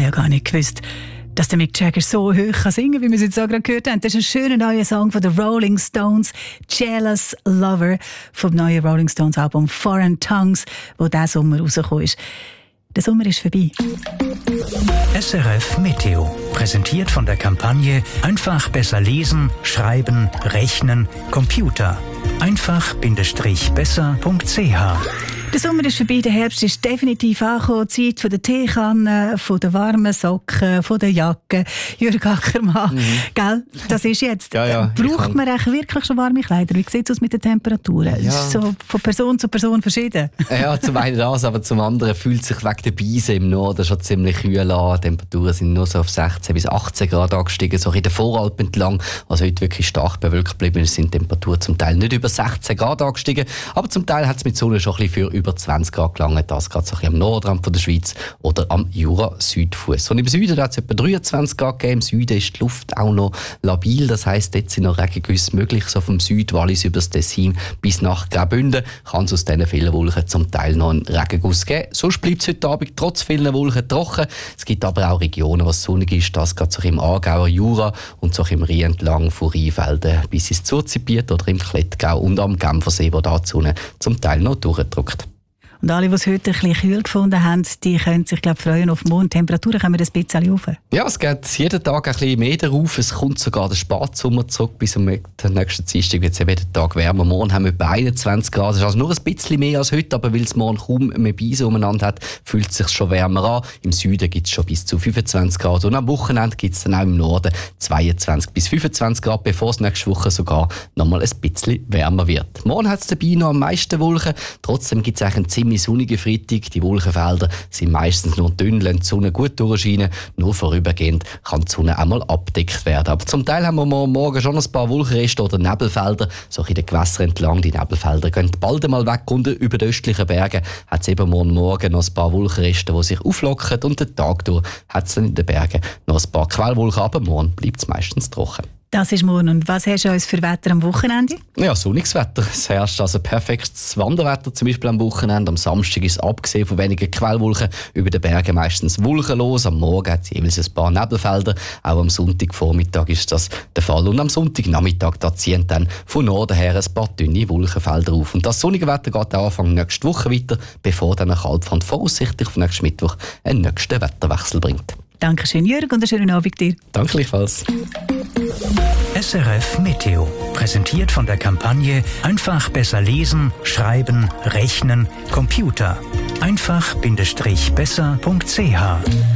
habe ja gar nicht gewusst, dass der Mick Jagger so hoch kann singen, wie wir es jetzt auch gerade gehört haben. Das ist ein schöner neuer Song von den Rolling Stones, «Jealous Lover», vom neuen Rolling Stones Album «Foreign Tongues», wo diesen Sommer rausgekommen ist. Der Sommer ist vorbei. SRF Meteo, präsentiert von der Kampagne «Einfach besser lesen, schreiben, rechnen, Computer». einfach-besser.ch. Der Sommer ist vorbei, der Herbst ist definitiv angekommen. Zeit von der Teekanne, von den warmen Socken, von der Jacke. Jürg Ackermann, gell? Das ist jetzt. Ja, braucht man eigentlich wirklich schon warme Kleider? Wie sieht es aus mit den Temperaturen? Ja. Ist so von Person zu Person verschieden? Ja, zum einen das, aber zum anderen fühlt sich wegen der Beise im Norden schon ziemlich kühl an. Die Temperaturen sind nur so auf 16 bis 18 Grad angestiegen, so in der Voralp entlang. Also heute wirklich stark bewölkt geblieben, sind die Temperaturen zum Teil nicht über 16 Grad angestiegen, aber zum Teil hat es mit Sonne schon ein bisschen für über 20 Grad gelangt, das gerade so ein bisschen am Nordrand von der Schweiz oder am Jura-Südfuss. Und im Süden hat es etwa 23 Grad gegeben. Im Süden ist die Luft auch noch labil, das heisst, dort sind noch Regengüsse möglich, so vom Südwallis über das Tessin bis nach Graubünden kann es aus diesen vielen Wolken zum Teil noch einen Regenguss geben. Sonst bleibt es heute Abend trotz vielen Wolken trocken. Es gibt aber auch Regionen, wo es sonnig ist, das gerade so im Aargauer Jura und so im Rhein entlang von Rheinfelden bis ins Zurzibiet oder im Klettgau und am Genfersee, wo da die Sonne zum Teil noch durchdrückt. Und alle, die es heute ein bisschen kühl gefunden haben, die können sich freuen auf morgen. Die Temperaturen kommen ein bisschen rauf. Ja, es geht jeden Tag ein bisschen mehr darauf. Es kommt sogar der Spatsommer zurück. Bis am nächsten Dienstag wird es jeden Tag wärmer. Morgen haben wir etwa 21 Grad. Das ist also nur ein bisschen mehr als heute, aber weil es morgen kaum mehr Beise umeinander hat, fühlt es sich schon wärmer an. Im Süden gibt es schon bis zu 25 Grad. Und am Wochenende gibt es dann auch im Norden 22 bis 25 Grad, bevor es nächste Woche sogar noch mal ein bisschen wärmer wird. Morgen hat es dabei noch am meisten Wolken. Trotzdem gibt es eigentlich einen ziemlich sonnige Freitag. Die Wolkenfelder sind meistens nur dünn, lassen die Sonne gut durchscheinen. Nur vorübergehend kann die Sonne einmal abgedeckt werden. Aber zum Teil haben wir morgen schon ein paar Wolkenreste oder Nebelfelder, so in den Gewässern entlang. Die Nebelfelder gehen bald einmal weg und über den östlichen Bergen hat es eben morgen noch ein paar Wolkenreste, die sich auflockern und den Tag durch hat es dann in den Bergen noch ein paar Quellwolken, aber morgen bleibt es meistens trocken. Das ist morgen. Und was hast du uns für Wetter am Wochenende? Ja, sonniges Wetter. Es herrscht also perfektes Wanderwetter, zum Beispiel am Wochenende. Am Samstag ist es abgesehen von wenigen Quellwolken über den Bergen meistens wolkenlos. Am Morgen hat es jeweils ein paar Nebelfelder. Auch am Sonntagvormittag ist das der Fall. Und am Sonntagnachmittag da ziehen dann von Norden her ein paar dünne Wolkenfelder auf. Und das sonnige Wetter geht auch Anfang nächste Woche weiter, bevor dann eine Kaltfront voraussichtlich von nächsten Mittwoch einen nächsten Wetterwechsel bringt. Dankeschön, Jürg, und einen schönen Abend dir. Danke gleichfalls. SRF Meteo, präsentiert von der Kampagne «Einfach besser lesen, schreiben, rechnen, Computer». einfach-besser.ch